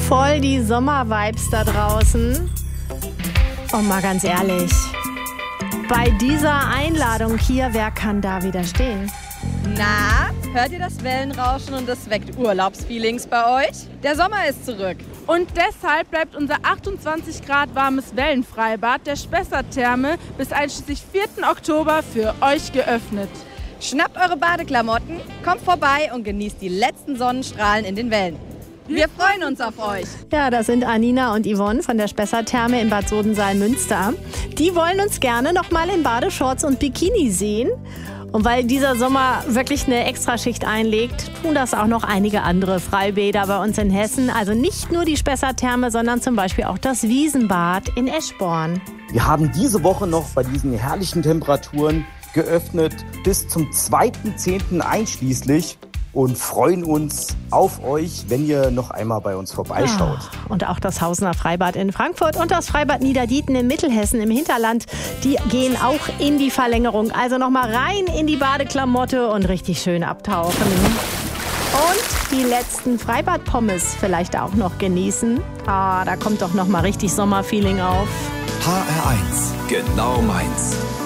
voll die Sommervibes da draußen. Und mal ganz ehrlich, bei dieser Einladung hier, wer kann da widerstehen? Na, hört ihr das Wellenrauschen und das weckt Urlaubsfeelings bei euch? Der Sommer ist zurück. Und deshalb bleibt unser 28 Grad warmes Wellenfreibad der Spessart-Therme bis einschließlich 4. Oktober für euch geöffnet. Schnappt eure Badeklamotten, kommt vorbei und genießt die letzten Sonnenstrahlen in den Wellen. Wir freuen uns auf euch. Ja, das sind Anina und Yvonne von der Spessart-Therme in Bad Sodensaal-Münster. Die wollen uns gerne noch mal in Badeshorts und Bikini sehen. Und weil dieser Sommer wirklich eine Extraschicht einlegt, tun das auch noch einige andere Freibäder bei uns in Hessen. Also nicht nur die Spessart-Therme, sondern zum Beispiel auch das Wiesenbad in Eschborn. Wir haben diese Woche noch bei diesen herrlichen Temperaturen geöffnet bis zum 2.10. einschließlich und freuen uns auf euch, wenn ihr noch einmal bei uns vorbeischaut. Und auch das Hausener Freibad in Frankfurt und das Freibad Niederdieten in Mittelhessen im Hinterland, die gehen auch in die Verlängerung. Also nochmal rein in die Badeklamotte und richtig schön abtauchen. Und die letzten Freibad-Pommes vielleicht auch noch genießen. Da kommt doch nochmal richtig Sommerfeeling auf. HR1, genau meins.